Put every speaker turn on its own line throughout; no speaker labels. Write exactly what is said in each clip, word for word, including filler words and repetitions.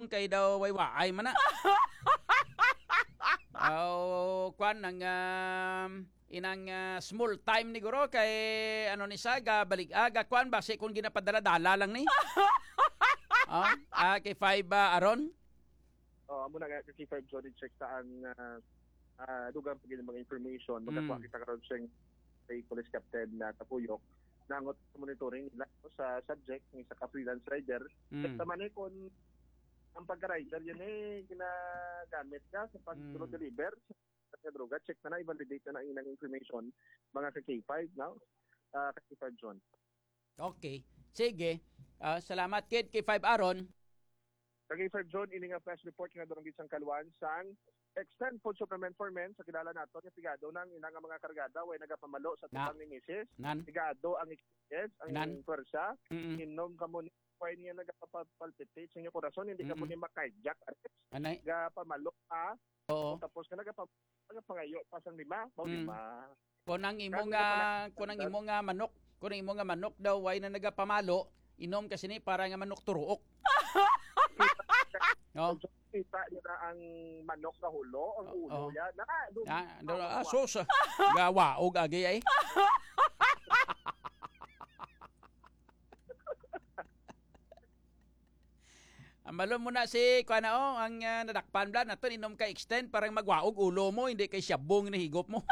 kay daw way waay man na. Oh, kwan ang um, inang uh, small time ni guro kay ano ni Saga balik aga kwan ba si kung ginapadala-dala lang ni. Oh, ah, kay five uh, aron.
Oh, amo na nga kay five so check ta ang uh, uh, dugang pagin mga information magkakuha mm. kita karon siyang kay police captain na Tapuyok nangot sa monitoring nila sa subject ng isa ka freelance rider. Mm. Sa man kon ang pagka-rider yun eh ginagamit ka sa pag-deliver mm. sa droga. Check na na, i-validate na na inang information mga ka-K five now. Uh, ka-K five John.
Okay. Sige. Uh, salamat kid K five Aron.
Ka-K five John, ini nga press report nga doon gisang kalwan sang extend food supplement for men sa kilala nato nga tigado nang inang mga kargada way nagapamalo sa tutang ni misis. Tigado ang experience, ang pwersa, inom kamo ni pwede niya nagpapalpitate sa inyong korason, hindi ka mo mm-hmm. ni makaijak.
Anay?
Nagpamalo ka.
Oo.
Tapos ka nagpangayo pa sa lima. Pao
mm.
lima.
Kunang imo nga, kunang imo nga manok, kunang imo nga manok daw, way na nagpamalo, inom kasi ni para nga manok turuok.
No? Kita niya na ang manok na hulo, ang ulo
oh.
yan.
Ah, ah, sus, gawaog agi ay. Malo mo na si kuana o ang uh, nadakpan blan naton inom ka extend parang magwaog ulo mo hindi kay syabong ni higop mo.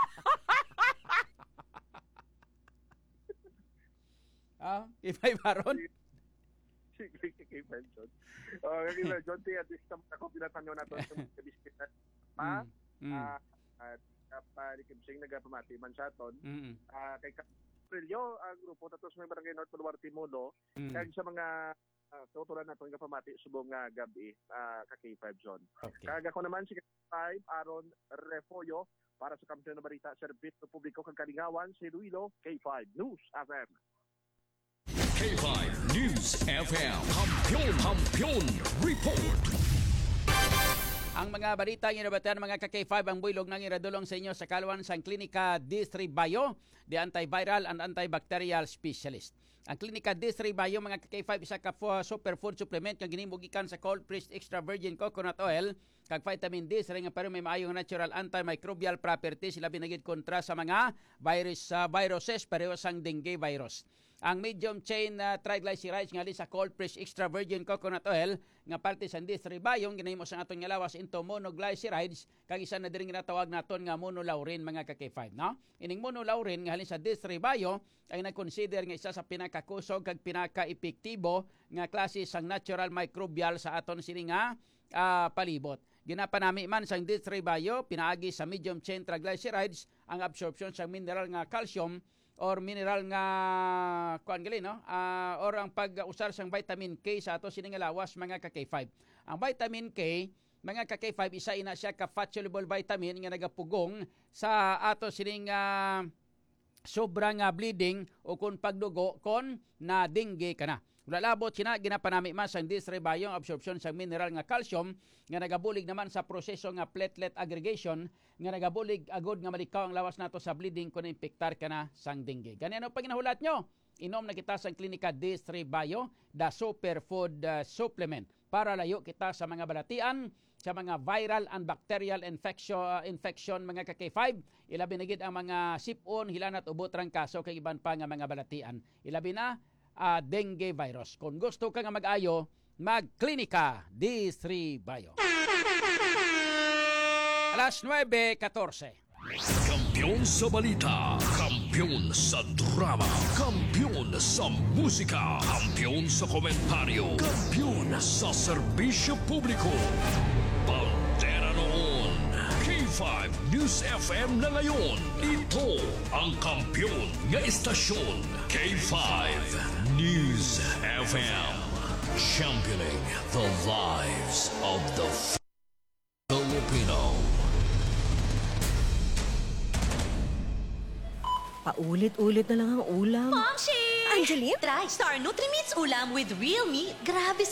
Ah, ifay baron.
Sige, kay Benson. Oh, kay Benson ti at least ako pinatanyo naton sa biscuit na pa. Ah, at kapag kimsing nagapamati man sa ton. Ah, kay Kaprilyo ang grupo tatos may barangay North Buluarte Mulo kag sa mga Uh, tutulan natin nga pamati subong nga gabi uh, ka K five John. Okay. Kaga ko naman si K five Aron Refoyo para sa kampiyon na balita serbisyo publiko kag kalingawan si Ruilo K five News F M.
K five News F M Kampiyon Kampiyon Report.
Ang mga balita ng inabatan mga ka-K five ang buylog ng iradulong sa inyo sa kalwan sang Klinika Distribayo, the antiviral and antibacterial specialist. Ang Klinika Distribayo mga ka-K five isa ka superfood supplement kang ginhimugikan sa cold pressed extra virgin coconut oil kag vitamin D sa nga pero may maayong natural antimicrobial properties sila binagid kontra sa mga virus uh, viruses pareho sang dengue virus. Ang medium chain uh, triglycerides nga sa cold pressed extra virgin coconut oil nga parte sa Distribayong ginahimo sa aton nga lawas into monoglycerides kag isa na diri ginatawag naton nga monolaurin mga ka-K five no. Ining monolaurin nga halin sa Distribayo ay na-consider nga isa sa pinakakusog kag pinaka-epektibo nga klase sang natural microbial sa aton sini nga uh, palibot. Ginapanami man sang Distribayo pinaagi sa medium chain triglycerides ang absorption sa mineral nga calcium or mineral nga kuan gali no uh, or ang pag-usar sang vitamin K sa ato sini nga lawas mga ka-K five. Ang vitamin K mga ka-K five isa ina siya ka fat soluble vitamin nga nagapugong sa ato sini nga sobrang uh, bleeding o kung pagdugo kon na dengue kana. Lalabot sina ginapanami man sa Distribayo ang absorption sa mineral nga calcium nga nagabulig naman sa proseso nga platelet aggregation nga nagabulig agod nga malikaw ang lawas nato sa bleeding kung infektar ka na sang dengue. Ganyan ang paginahulat nyo. Inom na kita sa Klinika Distribayo, the superfood uh, supplement para layo kita sa mga balatian, sa mga viral and bacterial infection, uh, infection mga ka-K five. Ilabi na gid ang mga sipon, hilanat, ubot, rangkaso kay iban pa nga mga balatian. Ilabi na uh, dengue virus. Kung gusto ka nga mag-ayo, mag-Klinika Distribayo. Alas nueve fourteen.
Kampiyon sa balita, kampiyon sa drama, kampiyon sa musika, kampiyon sa komentaryo, kampiyon sa serbisyo publiko. Pantera noon, K five News F M na ngayon. Ito ang kampiyon nga istasyon, K five News F M. Championing the lives of the Filipino.
Paulit-ulit na lang ang ulam.
Momshi!
Angeline?
Try Star Nutrimits ulam with real meat. Grabe